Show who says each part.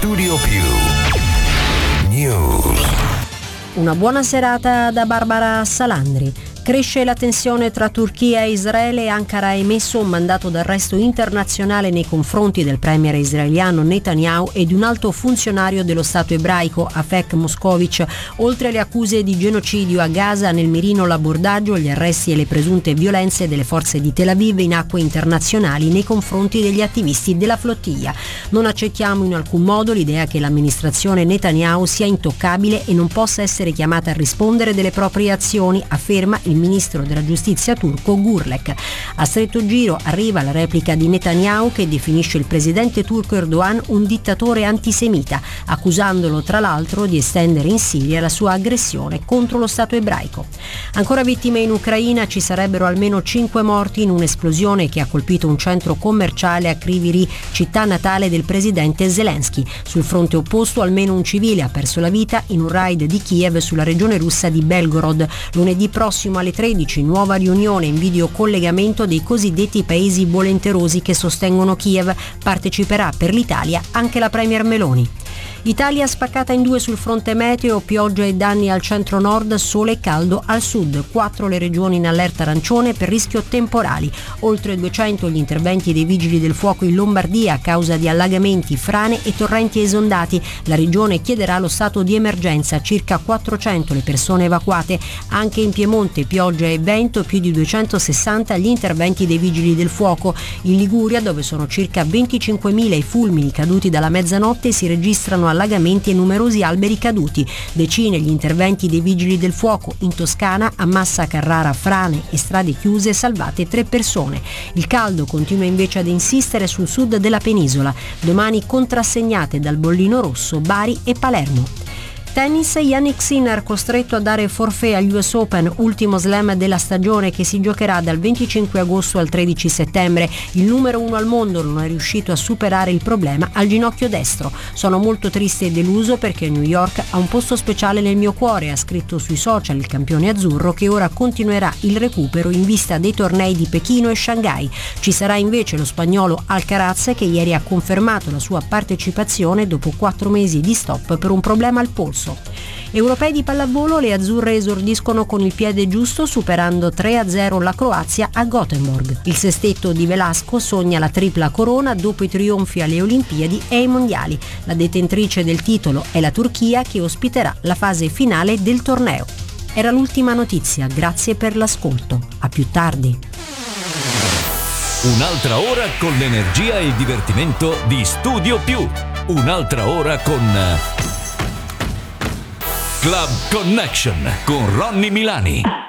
Speaker 1: Studio Più News.
Speaker 2: Una buona serata da Barbara Salandri. Cresce la tensione tra Turchia e Israele e Ankara ha emesso un mandato d'arresto internazionale nei confronti del premier israeliano Netanyahu e di un alto funzionario dello Stato ebraico, Afek Moscovic. Oltre alle accuse di genocidio a Gaza, nel mirino l'abordaggio, gli arresti e le presunte violenze delle forze di Tel Aviv in acque internazionali nei confronti degli attivisti della flottiglia. Non accettiamo in alcun modo l'idea che l'amministrazione Netanyahu sia intoccabile e non possa essere chiamata a rispondere delle proprie azioni, afferma il ministro della giustizia turco Gurlek. A stretto giro arriva la replica di Netanyahu, che definisce il presidente turco Erdogan un dittatore antisemita, accusandolo tra l'altro di estendere in Siria la sua aggressione contro lo Stato ebraico. Ancora vittime in Ucraina, ci sarebbero almeno 5 morti in un'esplosione che ha colpito un centro commerciale a Kryvyi, città natale del presidente Zelensky. Sul fronte opposto almeno un civile ha perso la vita in un raid di Kiev sulla regione russa di Belgorod. Lunedì prossimo alle 13 nuova riunione in videocollegamento dei cosiddetti paesi volenterosi che sostengono Kiev. Parteciperà per l'Italia anche la premier Meloni. Italia spaccata in due sul fronte meteo, pioggia e danni al centro-nord, sole e caldo al sud. 4 le regioni in allerta arancione per rischio temporali. Oltre 200 gli interventi dei vigili del fuoco in Lombardia a causa di allagamenti, frane e torrenti esondati. La regione chiederà lo stato di emergenza, circa 400 le persone evacuate. Anche in Piemonte pioggia e vento, più di 260 gli interventi dei vigili del fuoco. In Liguria, dove sono circa 25.000 i fulmini caduti dalla mezzanotte, si registrano allagamenti e numerosi alberi caduti. Decine gli interventi dei vigili del fuoco. In Toscana, a Massa Carrara, frane e strade chiuse, salvate 3 persone. Il caldo continua invece ad insistere sul sud della penisola. Domani contrassegnate dal bollino rosso Bari e Palermo. Tennis, Jannik Sinner costretto a dare forfait agli US Open, ultimo slam della stagione che si giocherà dal 25 agosto al 13 settembre. Il numero 1 al mondo non è riuscito a superare il problema al ginocchio destro. Sono molto triste e deluso perché New York ha un posto speciale nel mio cuore, ha scritto sui social il campione azzurro, che ora continuerà il recupero in vista dei tornei di Pechino e Shanghai. Ci sarà invece lo spagnolo Alcaraz, che ieri ha confermato la sua partecipazione dopo 4 mesi di stop per un problema al polso. Europei di pallavolo, le azzurre esordiscono con il piede giusto superando 3-0 la Croazia a Gothenburg. Il sestetto di Velasco sogna la tripla corona dopo i trionfi alle Olimpiadi e ai Mondiali. La detentrice del titolo è la Turchia, che ospiterà la fase finale del torneo. Era l'ultima notizia, grazie per l'ascolto. A più tardi.
Speaker 3: Un'altra ora con l'energia e il divertimento di Studio Più. Un'altra ora con Club Connection con Ronny Milani.